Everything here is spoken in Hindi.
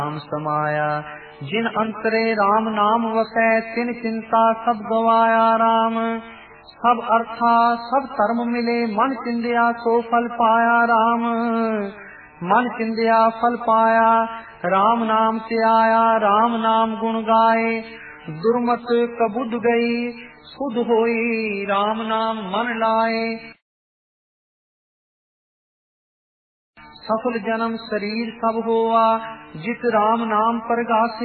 राम समाया। जिन अंतरे राम नाम वसै तिन चिंता सब गवाया राम। सब अर्था सब धर्म मिले मन चिंदिया सो फल पाया राम। मन चिंदिया फल पाया राम नाम से आया। राम नाम गुण गाए दुर्मत कबुद गई सुध होई राम नाम मन लाए। सफल जन्म शरीर सब होआ जिस राम नाम पर गासे।